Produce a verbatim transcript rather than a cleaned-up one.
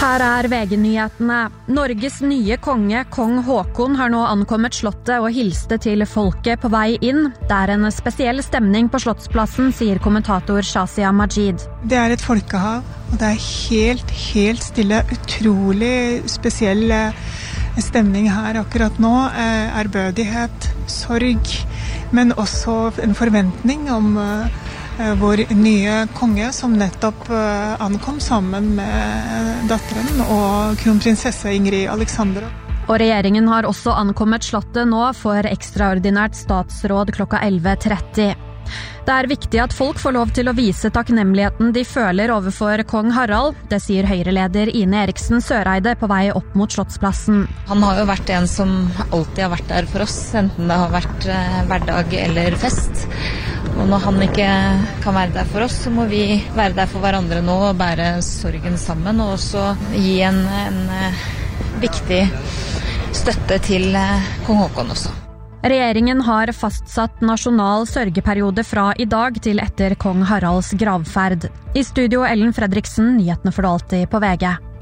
Her er V G-nyhetene. Norges nye konge, kong Håkon, har nå ankommet slottet og hilste til folket på vei inn. Det er en spesiell stemning på Slottsplassen, sier kommentator Shazia Majid. Det er et folkehav, og det er helt, helt stille. Utrolig spesiell stemning her akkurat nå. Ærbødighet, sorg, men også en forventning om vår nye konge som nettopp ankom sammen med datteren og kronprinsesse Ingrid Alexandra. Og regjeringen har også ankommet slottet nå for ekstraordinært statsråd klokka elleve tretti. Det er viktig at folk får lov til å vise takknemligheten de føler overfor kong Harald. Det sier Høyre-leder Ine Eriksen Søreide på vei opp mot Slottsplassen. Han har jo vært en som alltid har vært der for oss, enten det har vært eh, hverdag eller fest. Og når han ikke kan være der for oss, så må vi være der for hverandre nå og bære sorgen sammen, og også gi en, en eh, viktig støtte til eh, kong Håkon også. Regjeringen har fastsatt nasjonal sørgeperiode fra i dag til etter kong Haralds gravferd. I studio Ellen Fredriksen, nyhetene for alltid på V G.